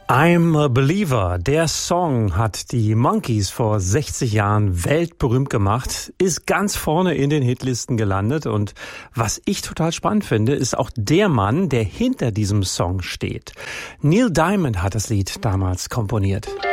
I'm a Believer. Der Song hat die Monkees vor 60 Jahren weltberühmt gemacht, ist ganz vorne in den Hitlisten gelandet und was ich total spannend finde, ist auch der Mann, der hinter diesem Song steht. Neil Diamond hat das Lied damals komponiert.